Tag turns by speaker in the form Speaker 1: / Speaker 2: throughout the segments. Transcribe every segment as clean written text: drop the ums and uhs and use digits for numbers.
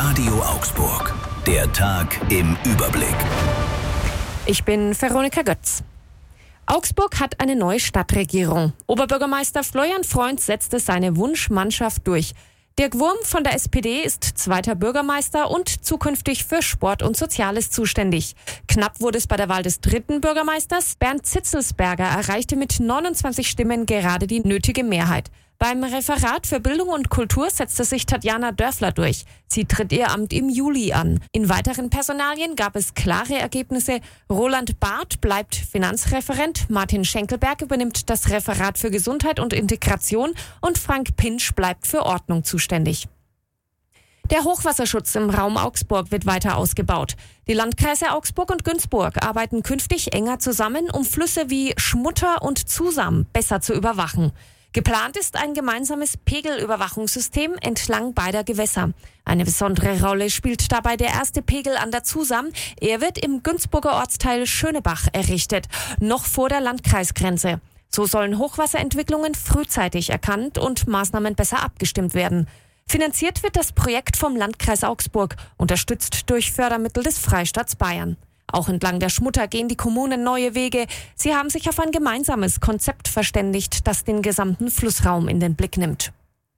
Speaker 1: Radio Augsburg. Der Tag im Überblick.
Speaker 2: Ich bin Veronika Götz. Augsburg hat eine neue Stadtregierung. Oberbürgermeister Florian Freund setzte seine Wunschmannschaft durch. Dirk Wurm von der SPD ist zweiter Bürgermeister und zukünftig für Sport und Soziales zuständig. Knapp wurde es bei der Wahl des dritten Bürgermeisters. Bernd Zitzelsberger erreichte mit 29 Stimmen gerade die nötige Mehrheit. Beim Referat für Bildung und Kultur setzte sich Tatjana Dörfler durch. Sie tritt ihr Amt im Juli an. In weiteren Personalien gab es klare Ergebnisse. Roland Barth bleibt Finanzreferent, Martin Schenkelberg übernimmt das Referat für Gesundheit und Integration und Frank Pinsch bleibt für Ordnung zuständig. Der Hochwasserschutz im Raum Augsburg wird weiter ausgebaut. Die Landkreise Augsburg und Günzburg arbeiten künftig enger zusammen, um Flüsse wie Schmutter und Zusam besser zu überwachen. Geplant ist ein gemeinsames Pegelüberwachungssystem entlang beider Gewässer. Eine besondere Rolle spielt dabei der erste Pegel an der Zusam. Er wird im Günzburger Ortsteil Schönebach errichtet, noch vor der Landkreisgrenze. So sollen Hochwasserentwicklungen frühzeitig erkannt und Maßnahmen besser abgestimmt werden. Finanziert wird das Projekt vom Landkreis Augsburg, unterstützt durch Fördermittel des Freistaats Bayern. Auch entlang der Schmutter gehen die Kommunen neue Wege. Sie haben sich auf ein gemeinsames Konzept verständigt, das den gesamten Flussraum in den Blick nimmt.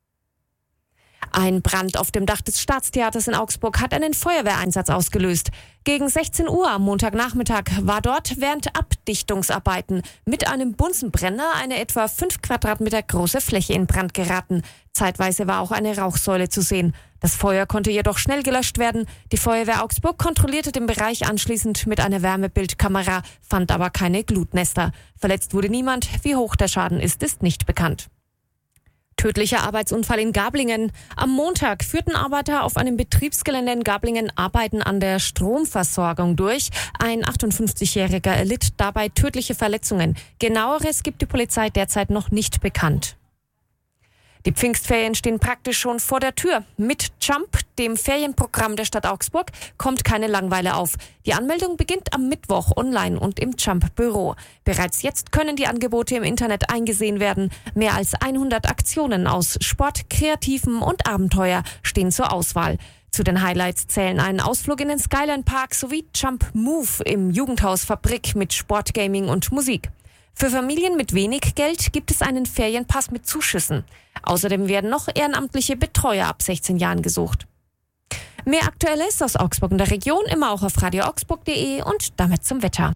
Speaker 2: Ein Brand auf dem Dach des Staatstheaters in Augsburg hat einen Feuerwehreinsatz ausgelöst. Gegen 16 Uhr am Montagnachmittag war dort während Abdichtungsarbeiten mit einem Bunsenbrenner eine etwa 5 Quadratmeter große Fläche in Brand geraten. Zeitweise war auch eine Rauchsäule zu sehen. Das Feuer konnte jedoch schnell gelöscht werden. Die Feuerwehr Augsburg kontrollierte den Bereich anschließend mit einer Wärmebildkamera, fand aber keine Glutnester. Verletzt wurde niemand. Wie hoch der Schaden ist nicht bekannt. Tödlicher Arbeitsunfall in Gablingen. Am Montag führten Arbeiter auf einem Betriebsgelände in Gablingen Arbeiten an der Stromversorgung durch. Ein 58-Jähriger erlitt dabei tödliche Verletzungen. Genaueres gibt die Polizei derzeit noch nicht bekannt. Die Pfingstferien stehen praktisch schon vor der Tür. Mit Jump, dem Ferienprogramm der Stadt Augsburg, kommt keine Langeweile auf. Die Anmeldung beginnt am Mittwoch online und im Jump-Büro. Bereits jetzt können die Angebote im Internet eingesehen werden. Mehr als 100 Aktionen aus Sport, Kreativen und Abenteuer stehen zur Auswahl. Zu den Highlights zählen einen Ausflug in den Skyline Park sowie Jump Move im Jugendhaus Fabrik mit Sportgaming und Musik. Für Familien mit wenig Geld gibt es einen Ferienpass mit Zuschüssen. Außerdem werden noch ehrenamtliche Betreuer ab 16 Jahren gesucht. Mehr Aktuelles aus Augsburg und der Region immer auch auf radioaugsburg.de und damit zum Wetter.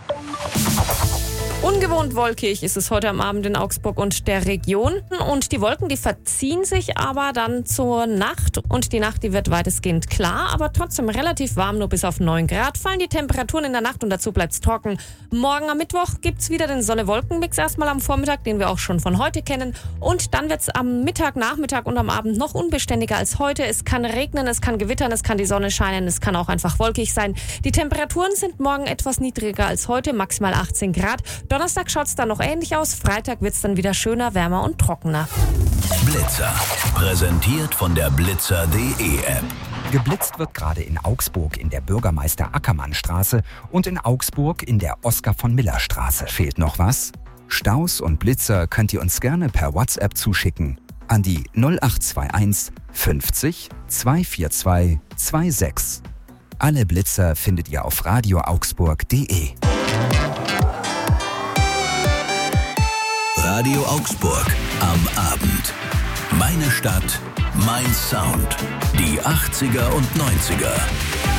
Speaker 2: Ungewohnt wolkig ist es heute am Abend in Augsburg und der Region. Und die Wolken, die verziehen sich aber dann zur Nacht. Und die Nacht, die wird weitestgehend klar, aber trotzdem relativ warm, nur bis auf 9 Grad. Fallen die Temperaturen in der Nacht und dazu bleibt es trocken. Morgen am Mittwoch gibt's wieder den Sonne-Wolken-Mix erstmal am Vormittag, den wir auch schon von heute kennen. Und dann wird's am Mittag, Nachmittag und am Abend noch unbeständiger als heute. Es kann regnen, es kann gewittern, es kann die Sonne scheinen, es kann auch einfach wolkig sein. Die Temperaturen sind morgen etwas niedriger als heute, maximal 18 Grad. Donnerstag schaut's dann noch ähnlich aus. Freitag wird's dann wieder schöner, wärmer und trockener.
Speaker 1: Blitzer. Präsentiert von der Blitzer.de App.
Speaker 3: Geblitzt wird gerade in Augsburg in der Bürgermeister-Ackermann-Straße und in Augsburg in der Oskar-von-Miller-Straße. Fehlt noch was? Staus und Blitzer könnt ihr uns gerne per WhatsApp zuschicken an die 0821 50 242 26. Alle Blitzer findet ihr auf radioaugsburg.de.
Speaker 1: Radio Augsburg am Abend. Meine Stadt, mein Sound. Die 80er und 90er.